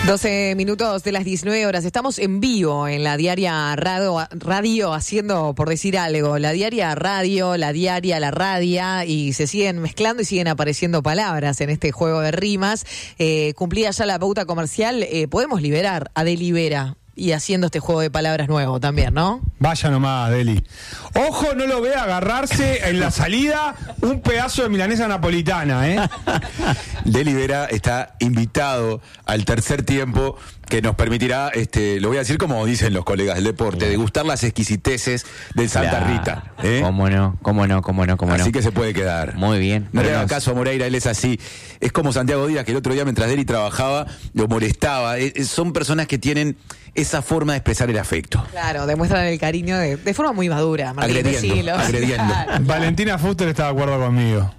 12 minutos de las 19 horas. Estamos en vivo en la diaria radio haciendo, por decir algo, la diaria radio, la diaria, la radia, y se siguen mezclando y siguen apareciendo palabras en este juego de rimas. Cumplida ya la pauta comercial, podemos liberar a Delibera y haciendo este juego de palabras nuevo también, ¿no? Vaya nomás, Deli. Ojo, no lo vea agarrarse en la salida un pedazo de milanesa napolitana, ¿eh? Delibera está invitado al tercer tiempo que nos permitirá, lo voy a decir como dicen los colegas del deporte, degustar las exquisiteces del Santa Rita. Cómo no. Así que se puede quedar. Muy bien. No le haga caso a Moreira, él es así. Es como Santiago Díaz, que el otro día mientras Deli trabajaba, lo molestaba. Son personas que tienen esa forma de expresar el afecto. Claro, demuestran el cariño de forma muy madura. Agrediendo. Claro. Valentina Fuster está de acuerdo conmigo.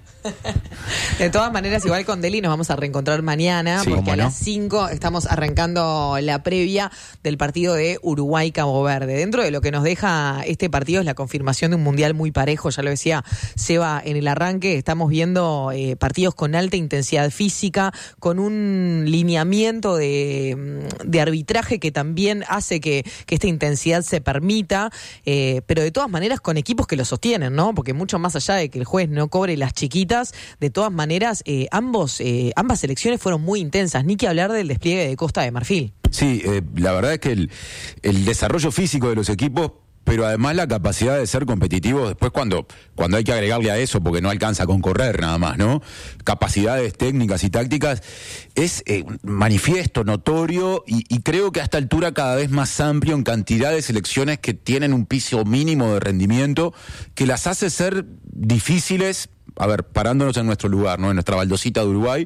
De todas maneras, igual con Deli nos vamos a reencontrar mañana, porque a las 5 estamos arrancando la previa del partido de Uruguay-Cabo Verde. Dentro de lo que nos deja este partido es la confirmación de un mundial muy parejo, ya lo decía Seba en el arranque. Estamos viendo partidos con alta intensidad física, con un lineamiento de arbitraje que también hace que esta intensidad se permita, pero de todas maneras con equipos que lo sostienen, ¿no? Porque mucho más allá de que el juez no cobre las chiquitas, de todas maneras, ambas selecciones fueron muy intensas, ni que hablar del despliegue de Costa de Marfil. Sí, la verdad es que el desarrollo físico de los equipos, pero además la capacidad de ser competitivos después cuando hay que agregarle a eso, porque no alcanza con correr nada más, ¿no? Capacidades técnicas y tácticas, es manifiesto, notorio, y creo que a esta altura cada vez más amplio en cantidad de selecciones que tienen un piso mínimo de rendimiento que las hace ser difíciles. A ver, parándonos en nuestro lugar, ¿no? En nuestra baldosita de Uruguay,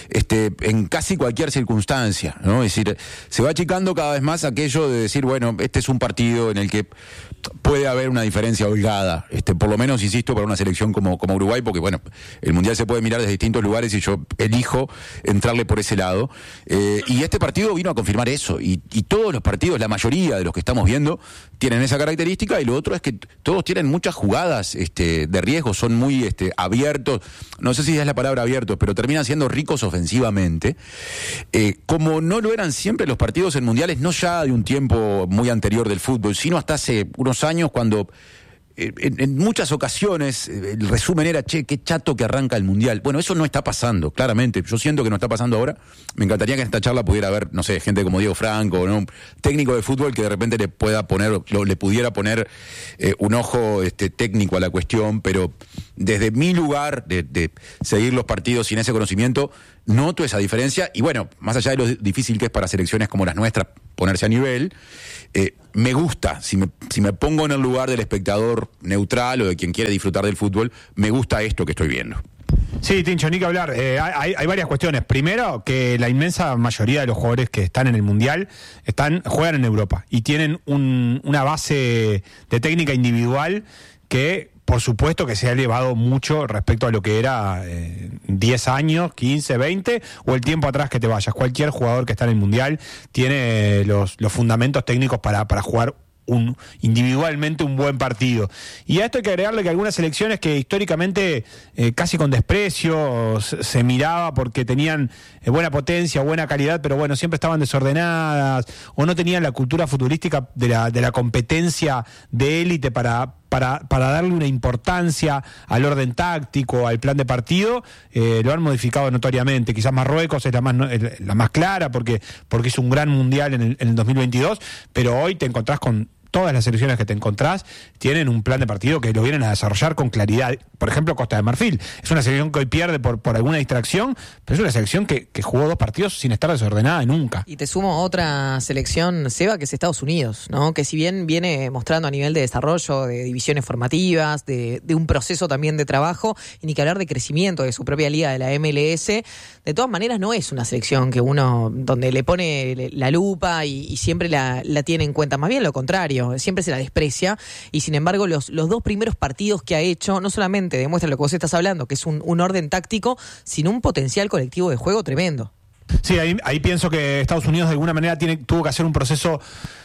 en casi cualquier circunstancia, ¿no? Es decir, se va achicando cada vez más aquello de decir, bueno, este es un partido en el que puede haber una diferencia holgada, por lo menos, insisto, para una selección como Uruguay, porque, bueno, el Mundial se puede mirar desde distintos lugares y yo elijo entrarle por ese lado. Y este partido vino a confirmar eso, y todos los partidos, la mayoría de los que estamos viendo, tienen esa característica, y lo otro es que todos tienen muchas jugadas de riesgo, son muy abiertos, no sé si es la palabra abiertos, pero terminan siendo ricos ofensivamente, como no lo eran siempre los partidos en mundiales, no ya de un tiempo muy anterior del fútbol, sino hasta hace unos años cuando en muchas ocasiones el resumen era, che, qué chato que arranca el mundial. Bueno, eso no está pasando, claramente. Yo siento que no está pasando ahora. Me encantaría que en esta charla pudiera haber, no sé, gente como Diego Franco, ¿no? Un técnico de fútbol que de repente le pudiera poner un ojo técnico a la cuestión, pero desde mi lugar de seguir los partidos sin ese conocimiento, noto esa diferencia. Y bueno, más allá de lo difícil que es para selecciones como las nuestras ponerse a nivel, me gusta, si me pongo en el lugar del espectador neutral o de quien quiere disfrutar del fútbol, me gusta esto que estoy viendo. Sí, Tincho, ni que hablar. Hay varias cuestiones. Primero, que la inmensa mayoría de los jugadores que están en el Mundial juegan en Europa y tienen una base de técnica individual que, por supuesto, que se ha elevado mucho respecto a lo que era 10 años, 15, 20 o el tiempo atrás que te vayas. Cualquier jugador que está en el Mundial tiene los fundamentos técnicos para jugar individualmente un buen partido. Y a esto hay que agregarle que algunas selecciones que históricamente casi con desprecio se miraba porque tenían buena potencia, buena calidad, pero bueno, siempre estaban desordenadas o no tenían la cultura futurística de la competencia de élite para darle una importancia al orden táctico, al plan de partido, lo han modificado notoriamente. Quizás Marruecos es la más clara porque es un gran mundial en el 2022, pero hoy te encontrás con todas las selecciones que te encontrás tienen un plan de partido que lo vienen a desarrollar con claridad. Por ejemplo, Costa de Marfil es una selección que hoy pierde por alguna distracción, pero es una selección que jugó 2 partidos sin estar desordenada nunca. Y te sumo otra selección, Seba, que es Estados Unidos, ¿no? Que si bien viene mostrando a nivel de desarrollo, de divisiones formativas, de un proceso también de trabajo, y ni que hablar de crecimiento de su propia liga de la MLS, de todas maneras no es una selección que uno, donde le pone la lupa y siempre la tiene en cuenta, más bien lo contrario, siempre se la desprecia, y sin embargo los 2 primeros partidos que ha hecho no solamente demuestran lo que vos estás hablando, que es un orden táctico, sino un potencial colectivo de juego tremendo. Sí, ahí pienso que Estados Unidos de alguna manera tuvo que hacer un proceso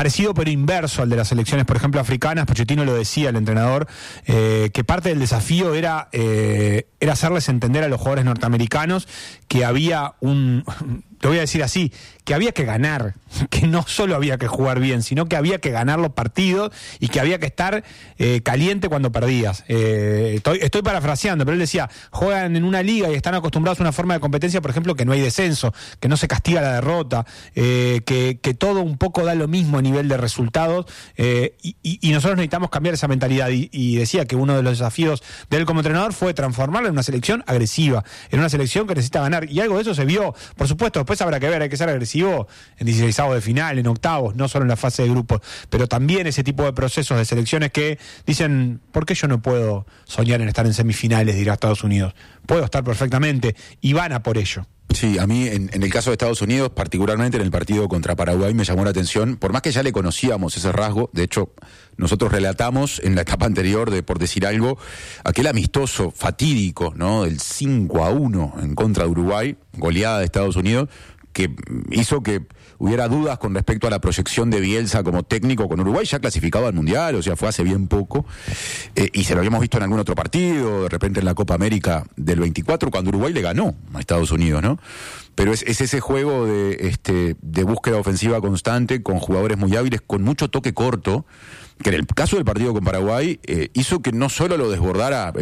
parecido pero inverso al de las selecciones, por ejemplo, africanas. Pochettino lo decía, el entrenador, que parte del desafío era hacerles entender a los jugadores norteamericanos que había lo voy a decir así, que había que ganar, que no solo había que jugar bien, sino que había que ganar los partidos y que había que estar caliente cuando perdías. Estoy parafraseando, pero él decía, juegan en una liga y están acostumbrados a una forma de competencia, por ejemplo, que no hay descenso, que no se castiga la derrota, que todo un poco da lo mismo a nivel de resultados, y nosotros necesitamos cambiar esa mentalidad, y decía que uno de los desafíos de él como entrenador fue transformarla en una selección agresiva, en una selección que necesita ganar, y algo de eso se vio, por supuesto. Después habrá que ver, hay que ser agresivo en 16avos de final, en octavos, no solo en la fase de grupos, pero también ese tipo de procesos de selecciones que dicen, ¿por qué yo no puedo soñar en estar en semifinales, dirá Estados Unidos? Puedo estar perfectamente, y van a por ello. Sí, a mí en el caso de Estados Unidos, particularmente en el partido contra Paraguay, me llamó la atención, por más que ya le conocíamos ese rasgo. De hecho, nosotros relatamos en la etapa anterior de Por Decir Algo aquel amistoso fatídico, ¿no?, del 5-1 en contra de Uruguay, goleada de Estados Unidos, que hizo que hubiera dudas con respecto a la proyección de Bielsa como técnico con Uruguay, ya clasificado al Mundial, o sea, fue hace bien poco, y se lo habíamos visto en algún otro partido, de repente en la Copa América del 24, cuando Uruguay le ganó a Estados Unidos, ¿no? Pero es ese juego de búsqueda ofensiva constante, con jugadores muy hábiles, con mucho toque corto, que en el caso del partido con Paraguay hizo que no solo lo desbordara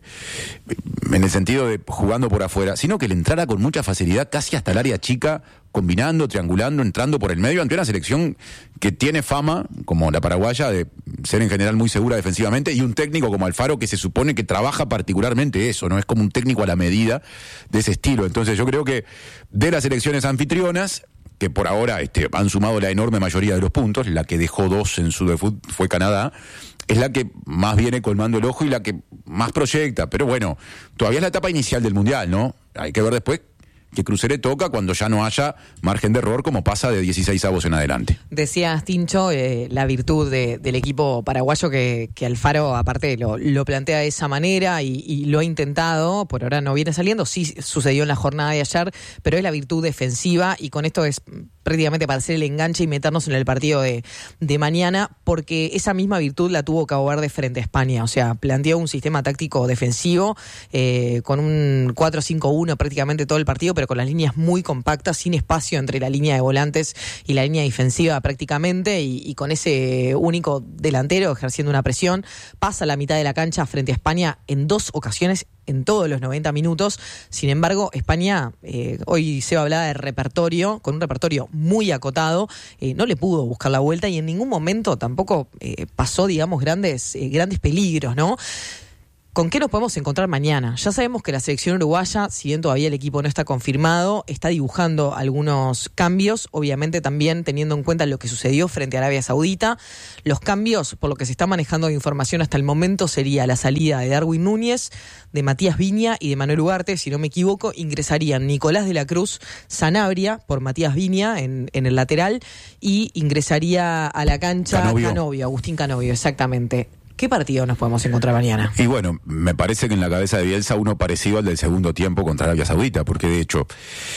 en el sentido de jugando por afuera, sino que le entrara con mucha facilidad casi hasta el área chica, combinando, triangulando, entrando por el medio, ante una selección que tiene fama, como la paraguaya, de ser en general muy segura defensivamente, y un técnico como Alfaro que se supone que trabaja particularmente eso, ¿no? Es como un técnico a la medida de ese estilo. Entonces yo creo que de las selecciones anfitrionas, que por ahora han sumado la enorme mayoría de los puntos, la que dejó 2 en su debut fue Canadá, es la que más viene colmando el ojo y la que más proyecta. Pero bueno, todavía es la etapa inicial del Mundial, ¿no? Hay que ver después que Crucere toca cuando ya no haya margen de error, como pasa de 16avos en adelante. Decías, Tincho, la virtud del equipo paraguayo, que Alfaro aparte lo plantea de esa manera y lo ha intentado, por ahora no viene saliendo, sí sucedió en la jornada de ayer, pero es la virtud defensiva, y con esto es prácticamente para hacer el enganche y meternos en el partido de mañana, porque esa misma virtud la tuvo Cabo Verde frente a España. O sea, planteó un sistema táctico defensivo con un 4-5-1 prácticamente todo el partido, pero con las líneas muy compactas, sin espacio entre la línea de volantes y la línea defensiva prácticamente, y con ese único delantero ejerciendo una presión. Pasa la mitad de la cancha frente a España en 2 ocasiones en todos los 90 minutos. Sin embargo, España, hoy se hablaba de repertorio, con un repertorio muy acotado, no le pudo buscar la vuelta, y en ningún momento tampoco pasó, digamos, grandes peligros, ¿no? ¿Con qué nos podemos encontrar mañana? Ya sabemos que la selección uruguaya, si bien todavía el equipo no está confirmado, está dibujando algunos cambios, obviamente también teniendo en cuenta lo que sucedió frente a Arabia Saudita. Los cambios, por lo que se está manejando de información hasta el momento, sería la salida de Darwin Núñez, de Matías Viña y de Manuel Ugarte. Si no me equivoco, ingresarían Nicolás de la Cruz, Sanabria por Matías Viña en el lateral, y ingresaría a la cancha Agustín Canovio, exactamente. ¿Qué partido nos podemos encontrar mañana? Y bueno, me parece que en la cabeza de Bielsa uno parecido al del segundo tiempo contra Arabia Saudita, porque de hecho,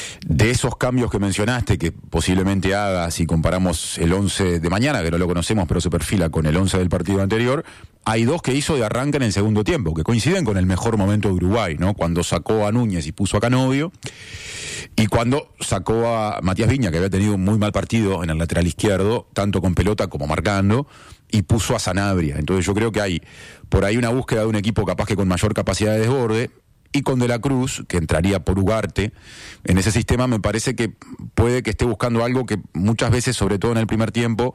de esos cambios que mencionaste, que posiblemente haga si comparamos el 11 de mañana, que no lo conocemos pero se perfila con el 11 del partido anterior, hay 2 que hizo de arranque en el segundo tiempo, que coinciden con el mejor momento de Uruguay, ¿no? Cuando sacó a Núñez y puso a Canovio, y cuando sacó a Matías Viña, que había tenido un muy mal partido en el lateral izquierdo, tanto con pelota como marcando, y puso a Sanabria. Entonces yo creo que hay por ahí una búsqueda de un equipo capaz que con mayor capacidad de desborde, y con De la Cruz, que entraría por Ugarte en ese sistema. Me parece que puede que esté buscando algo que muchas veces, sobre todo en el primer tiempo,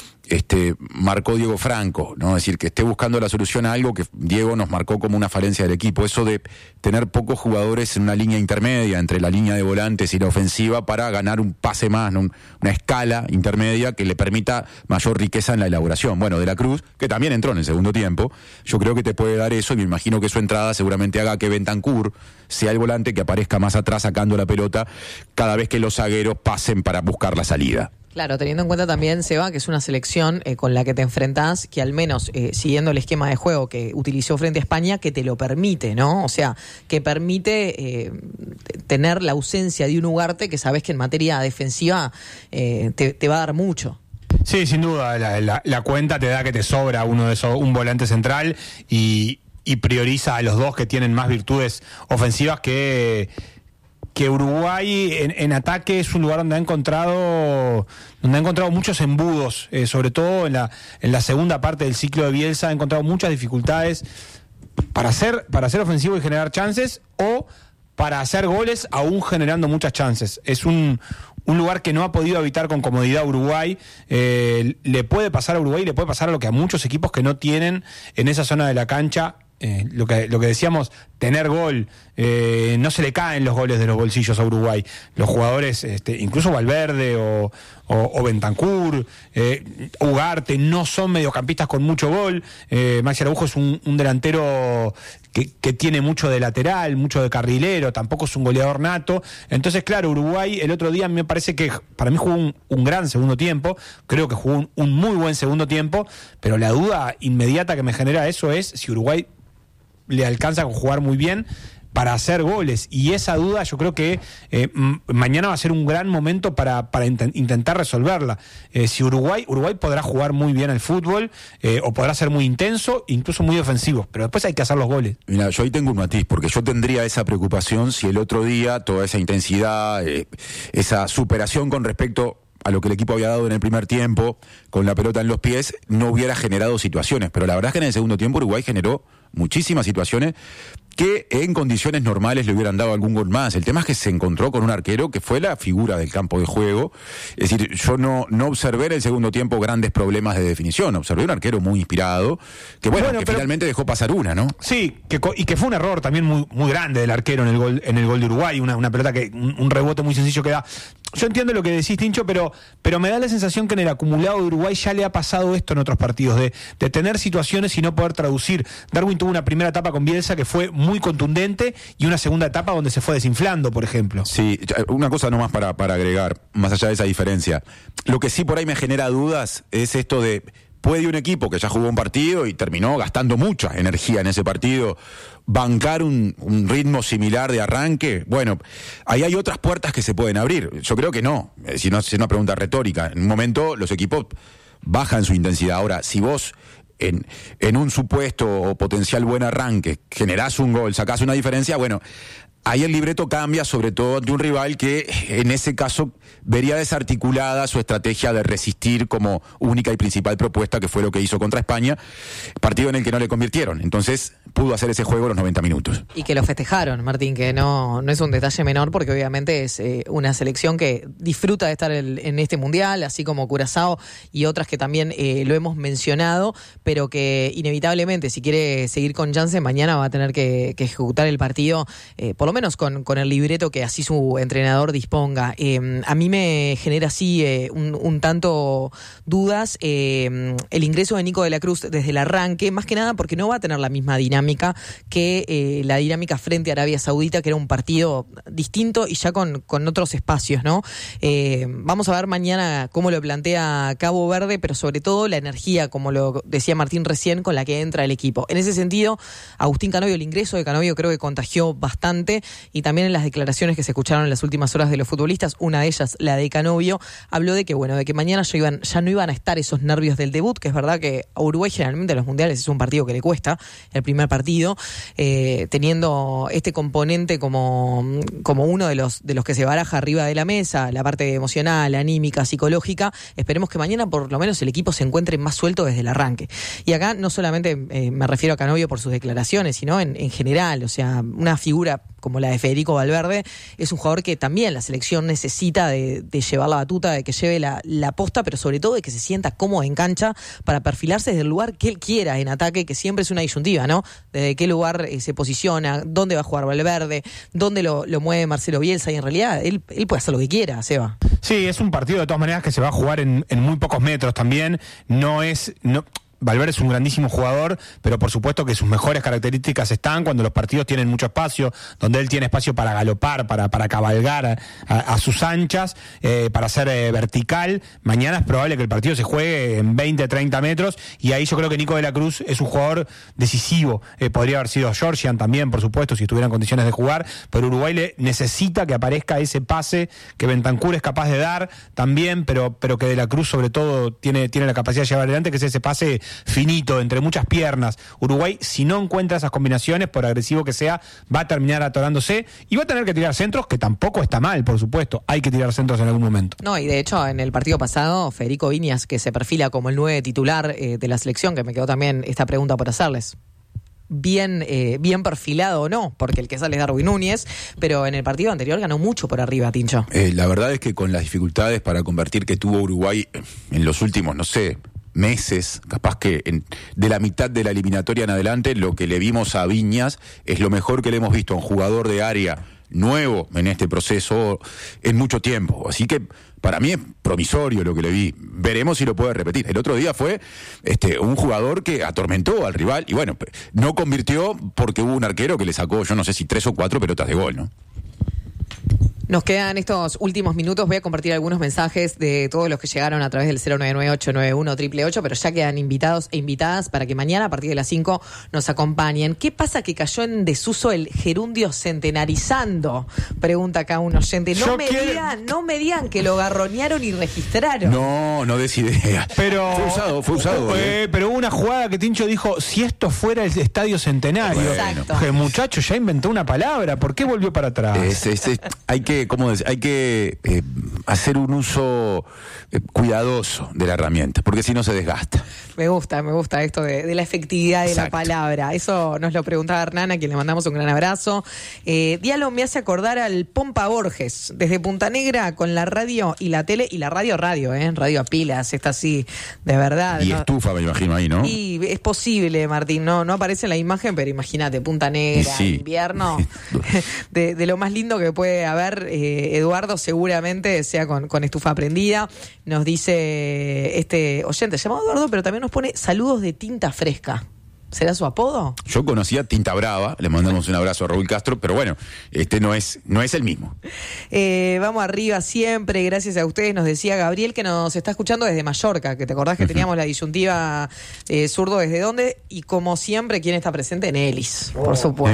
marcó Diego Franco, ¿no? Es decir, que esté buscando la solución a algo que Diego nos marcó como una falencia del equipo, eso de tener pocos jugadores en una línea intermedia entre la línea de volantes y la ofensiva para ganar un pase más, ¿no? Una escala intermedia que le permita mayor riqueza en la elaboración. Bueno, De la Cruz, que también entró en el segundo tiempo, yo creo que te puede dar eso, y me imagino que su entrada seguramente haga que Bentancur sea el volante que aparezca más atrás sacando la pelota cada vez que los zagueros pasen para buscar la salida. Claro, teniendo en cuenta también, Seba, que es una selección con la que te enfrentás, que al menos siguiendo el esquema de juego que utilizó frente a España, que te lo permite, ¿no? O sea, que permite tener la ausencia de un Ugarte que sabes que en materia defensiva te va a dar mucho. Sí, sin duda, la cuenta te da que te sobra uno de esos, un volante central y prioriza a los dos que tienen más virtudes ofensivas que Uruguay en ataque es un lugar donde ha encontrado muchos embudos, sobre todo en la segunda parte del ciclo de Bielsa ha encontrado muchas dificultades para ser ofensivo y generar chances o para hacer goles aún generando muchas chances. Es un lugar que no ha podido habitar con comodidad a Uruguay. Le puede pasar a Uruguay, le puede pasar a lo que a muchos equipos que no tienen en esa zona de la cancha. Lo que decíamos, tener gol, no se le caen los goles de los bolsillos a Uruguay. Los jugadores, incluso Valverde o Bentancur, Ugarte, no son mediocampistas con mucho gol. Maxi Araujo es un delantero que tiene mucho de lateral, mucho de carrilero, tampoco es un goleador nato. Entonces, claro, Uruguay el otro día me parece que para mí jugó un gran segundo tiempo, creo que jugó un muy buen segundo tiempo, pero la duda inmediata que me genera eso es si Uruguay le alcanza con jugar muy bien para hacer goles, y esa duda yo creo que mañana va a ser un gran momento para intentar resolverla. Si Uruguay podrá jugar muy bien al fútbol, o podrá ser muy intenso, incluso muy ofensivo, pero después hay que hacer los goles. Mira, yo ahí tengo un matiz, porque yo tendría esa preocupación si el otro día toda esa intensidad, esa superación con respecto a lo que el equipo había dado en el primer tiempo, con la pelota en los pies, no hubiera generado situaciones. Pero la verdad es que en el segundo tiempo Uruguay generó muchísimas situaciones que en condiciones normales le hubieran dado algún gol más. El tema es que se encontró con un arquero que fue la figura del campo de juego. Es decir, yo no observé en el segundo tiempo grandes problemas de definición. Observé un arquero muy inspirado, que pero finalmente dejó pasar una, ¿no? Sí, y que fue un error también muy grande del arquero en el gol de Uruguay, una pelota que un rebote muy sencillo que da. Yo entiendo lo que decís, Tincho, pero me da la sensación que en el acumulado de Uruguay ya le ha pasado esto en otros partidos, de tener situaciones y no poder traducir. Darwin tuvo una primera etapa con Bielsa que fue muy contundente y una segunda etapa donde se fue desinflando, por ejemplo. Sí, una cosa nomás para agregar, más allá de esa diferencia. Lo que sí por ahí me genera dudas es esto de: ¿puede un equipo que ya jugó un partido y terminó gastando mucha energía en ese partido bancar un ritmo similar de arranque? Bueno, ahí hay otras puertas que se pueden abrir. Yo creo que no. Si no, es una pregunta retórica. En un momento los equipos bajan su intensidad. Ahora, si vos en un supuesto o potencial buen arranque generás un gol, sacás una diferencia, bueno, ahí el libreto cambia, sobre todo ante un rival que en ese caso vería desarticulada su estrategia de resistir como única y principal propuesta, que fue lo que hizo contra España, partido en el que no le convirtieron. Entonces pudo hacer ese juego los 90 minutos. Y que lo festejaron, Martín, que no es un detalle menor, porque obviamente es una selección que disfruta de estar en este Mundial, así como Curazao y otras que también lo hemos mencionado, pero que inevitablemente, si quiere seguir con Jansen, mañana va a tener que ejecutar el partido, por lo menos con el libreto que así su entrenador disponga. A mí me genera así un tanto dudas el ingreso de Nico de la Cruz desde el arranque, más que nada porque no va a tener la misma dinámica que la dinámica frente a Arabia Saudita, que era un partido distinto y ya con otros espacios, ¿no? Vamos a ver mañana cómo lo plantea Cabo Verde, pero sobre todo la energía, como lo decía Martín recién, con la que entra el equipo. En ese sentido, Agustín Canovio, el ingreso de Canovio creo que contagió bastante, y también en las declaraciones que se escucharon en las últimas horas de los futbolistas, una de ellas, la de Canovio, habló de que mañana ya no iban a estar esos nervios del debut, que es verdad que a Uruguay generalmente en los mundiales es un partido que le cuesta, el primer partido, teniendo este componente como uno de los que se baraja arriba de la mesa, la parte emocional, anímica, psicológica. Esperemos que mañana por lo menos el equipo se encuentre más suelto desde el arranque. Y acá no solamente me refiero a Canovio por sus declaraciones, sino en general, o sea, una figura como la de Federico Valverde es un jugador que también la selección necesita de llevar la batuta, de que lleve la posta, pero sobre todo de que se sienta cómodo en cancha para perfilarse desde el lugar que él quiera en ataque, que siempre es una disyuntiva, ¿no? Desde qué lugar se posiciona, dónde va a jugar Valverde, dónde lo mueve Marcelo Bielsa, y en realidad él puede hacer lo que quiera, Seba. Sí, es un partido de todas maneras que se va a jugar en muy pocos metros también. Valverde es un grandísimo jugador, pero por supuesto que sus mejores características están cuando los partidos tienen mucho espacio, donde él tiene espacio para galopar, para cabalgar a sus anchas, para ser vertical. Mañana es probable que el partido se juegue en 20, 30 metros, y ahí yo creo que Nico de la Cruz es un jugador decisivo. Podría haber sido Georgian también, por supuesto, si estuviera en condiciones de jugar, pero Uruguay necesita que aparezca ese pase que Bentancur es capaz de dar también, pero que de la Cruz sobre todo tiene la capacidad de llevar adelante, que es ese pase finito, entre muchas piernas. Uruguay, si no encuentra esas combinaciones, por agresivo que sea, va a terminar atorándose y va a tener que tirar centros, que tampoco está mal, por supuesto. Hay que tirar centros en algún momento. No, y de hecho, en el partido pasado, Federico Viñas, que se perfila como el 9 titular de la selección, que me quedó también esta pregunta por hacerles. Bien perfilado o no, porque el que sale es Darwin Núñez, pero en el partido anterior ganó mucho por arriba, Tincho. La verdad es que con las dificultades para convertir que tuvo Uruguay en los últimos, no sé, meses, capaz que de la mitad de la eliminatoria en adelante, lo que le vimos a Viñas es lo mejor que le hemos visto a un jugador de área nuevo en este proceso en mucho tiempo. Así que para mí es promisorio lo que le vi. Veremos si lo puede repetir. El otro día fue un jugador que atormentó al rival y bueno, no convirtió porque hubo un arquero que le sacó, yo no sé si 3 o 4 pelotas de gol, ¿no? Nos quedan estos últimos minutos. Voy a compartir algunos mensajes de todos los que llegaron a través del 099-891-888, pero ya quedan invitados e invitadas para que mañana a partir de las 5 nos acompañen. ¿Qué pasa que cayó en desuso el gerundio centenarizando? Pregunta acá un oyente. No me digan que lo garronearon y registraron. No des idea. Pero fue usado. Pero hubo una jugada que Tincho dijo, si esto fuera el Estadio Centenario. Exacto. El muchacho ya inventó una palabra, ¿por qué volvió para atrás? Hay que hacer un uso cuidadoso de la herramienta, porque si no se desgasta. Me gusta esto de la efectividad de la palabra. Eso nos lo preguntaba Hernán, a quien le mandamos un gran abrazo. Diálogo me hace acordar al Pompa Borges, desde Punta Negra con la radio y la tele, y la radio, radio a pilas, está así, de verdad. Y ¿no? estufa, me imagino ahí, ¿no? Y es posible, Martín, no aparece en la imagen, pero imagínate, Punta Negra, invierno, de lo más lindo que puede haber. Eduardo seguramente sea con estufa prendida. Nos dice este oyente, llamado Eduardo, pero también nos pone saludos de tinta fresca. ¿Será su apodo? Yo conocía Tinta Brava, le mandamos un abrazo a Raúl Castro, pero bueno, no es el mismo. Vamos arriba siempre, gracias a ustedes. Nos decía Gabriel, que nos está escuchando desde Mallorca, que te acordás que teníamos la disyuntiva zurdo desde dónde, y como siempre, ¿quién está presente? Nelis, por supuesto.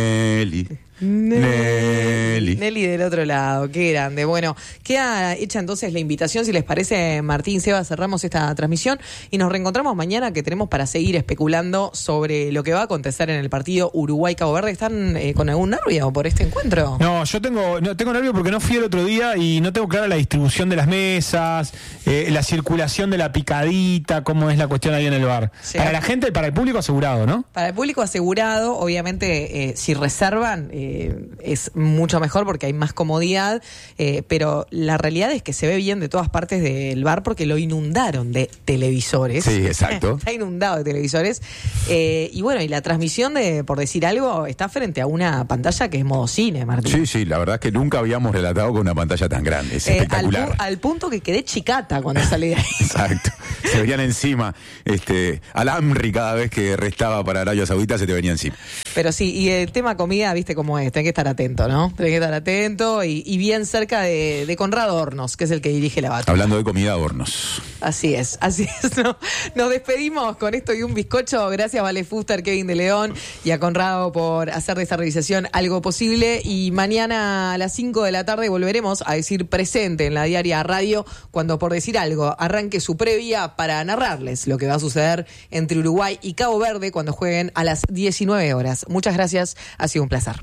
Nelly del otro lado, qué grande. Bueno, queda hecha entonces la invitación, si les parece, Martín, Seba, cerramos esta transmisión y nos reencontramos mañana, que tenemos para seguir especulando sobre lo que va a acontecer en el partido Uruguay-Cabo Verde. ¿Están con algún nervio por este encuentro? No, yo tengo nervio porque no fui el otro día y no tengo clara la distribución de las mesas, la circulación de la picadita, cómo es la cuestión ahí en el bar. Sí. Para la gente, para el público asegurado, ¿no? Para el público asegurado, obviamente, si reservan, es mucho mejor porque hay más comodidad, pero la realidad es que se ve bien de todas partes del bar porque lo inundaron de televisores. Sí, exacto. Está inundado de televisores. Y bueno, y la transmisión por decir algo, está frente a una pantalla que es modo cine, Martín. Sí, la verdad es que nunca habíamos relatado con una pantalla tan grande. Es espectacular. Al punto que quedé chicata cuando salí de ahí. Exacto. Se venían encima. Al Amri, cada vez que restaba para Arabia Saudita, se te venía encima. Pero sí, y el tema comida, viste cómo es, tenés que estar atento, ¿no? Tenés que estar atento y bien cerca de Conrado Hornos, que es el que dirige la batuta. Hablando de comida, Hornos. Así es, ¿no? Nos despedimos con esto y un bizcocho. Gracias a Vale Fuster, Kevin de León y a Conrado por hacer de esta realización algo posible. Y mañana a las 5 de la tarde volveremos a decir presente en la Diaria Radio, cuando, por decir algo, arranque su previa para narrarles lo que va a suceder entre Uruguay y Cabo Verde cuando jueguen a las 19 horas. Muchas gracias, ha sido un placer.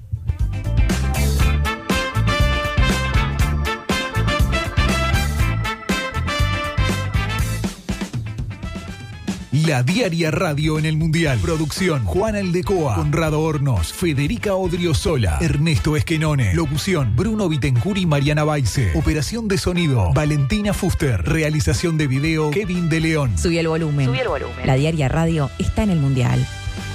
La Diaria Radio en el Mundial. Producción: Juan Aldecoa, Conrado Hornos, Federica Odriozola, Ernesto Esquenone. Locución: Bruno Bittencourt y Mariana Baise. Operación de sonido: Valentina Fuster. Realización de video: Kevin de León. Subí el volumen. La Diaria Radio está en el Mundial.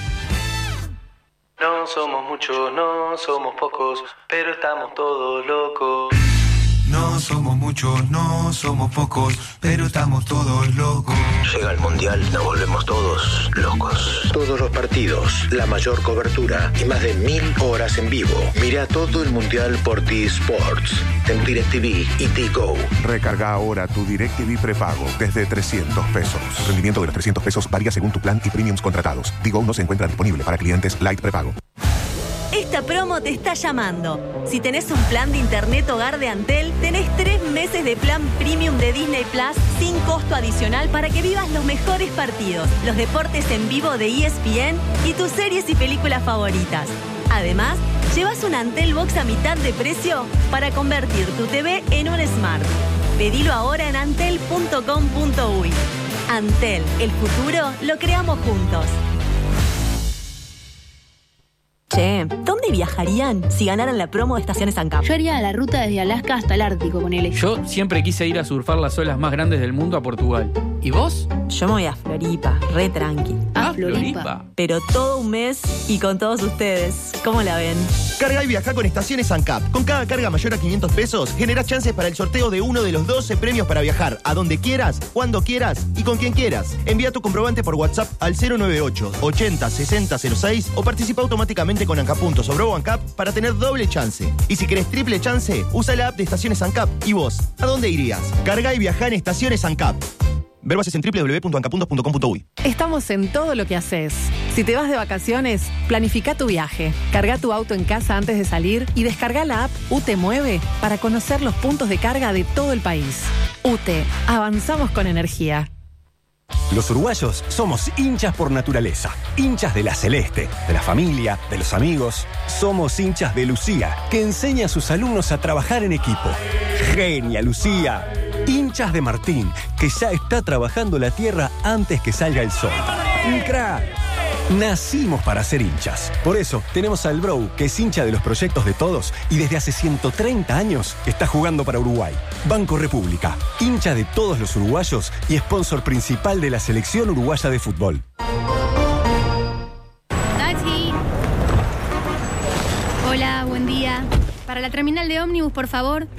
No somos muchos, no somos pocos, pero estamos todos locos. No somos muchos, no somos pocos, pero estamos todos locos. Llega el Mundial, nos volvemos todos locos. Todos los partidos, la mayor cobertura y más de 1000 horas en vivo. Mira todo el Mundial por T-Sports, en DirecTV y T-Go. Recarga ahora tu DirecTV prepago desde 300 pesos. El rendimiento de los 300 pesos varía según tu plan y premiums contratados. T-Go no se encuentra disponible para clientes Light prepago. Esta promo te está llamando. Si tenés un plan de internet hogar de Antel, tenés 3 meses de plan premium de Disney Plus sin costo adicional para que vivas los mejores partidos, los deportes en vivo de ESPN y tus series y películas favoritas. Además, llevas un Antel Box a mitad de precio para convertir tu TV en un Smart. Pedilo ahora en antel.com.uy. Antel, el futuro lo creamos juntos. Che, ¿dónde viajarían si ganaran la promo de Estaciones ANCAP? Yo haría la ruta desde Alaska hasta el Ártico con él. Yo siempre quise ir a surfar las olas más grandes del mundo a Portugal. ¿Y vos? Yo me voy a Floripa, re tranqui. ¿A Floripa? Pero todo un mes y con todos ustedes. ¿Cómo la ven? Carga y viaja con Estaciones ANCAP. Con cada carga mayor a 500 pesos, generás chances para el sorteo de uno de los 12 premios para viajar a donde quieras, cuando quieras y con quien quieras. Envía tu comprobante por WhatsApp al 098 80 60 06 o participa automáticamente con ANCAP sobre ANCAP para tener doble chance. Y si querés triple chance, usa la app de Estaciones ANCAP. ¿Y vos? ¿A dónde irías? Carga y viaja en Estaciones ANCAP. Ver bases en www.ancapuntos.com.uy. Estamos en todo lo que haces. Si te vas de vacaciones, planifica tu viaje. Carga tu auto en casa antes de salir y descarga la app UTE Mueve para conocer los puntos de carga de todo el país. UTE, avanzamos con energía. Los uruguayos somos hinchas por naturaleza, hinchas de la Celeste, de la familia, de los amigos. Somos hinchas de Lucía, que enseña a sus alumnos a trabajar en equipo. ¡Genia, Lucía! Hinchas de Martín, que ya está trabajando la tierra antes que salga el sol. ¡Un crack! Nacimos para ser hinchas. Por eso tenemos al Bro, que es hincha de los proyectos de todos y desde hace 130 años está jugando para Uruguay. Banco República, hincha de todos los uruguayos y sponsor principal de la selección uruguaya de fútbol. Taxi. Hola, buen día. Para la terminal de ómnibus, por favor.